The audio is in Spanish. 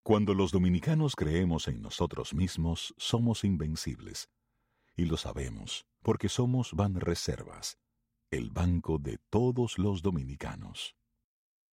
Cuando los dominicanos creemos en nosotros mismos, somos invencibles. Y lo sabemos, porque somos Banreservas, el banco de todos los dominicanos.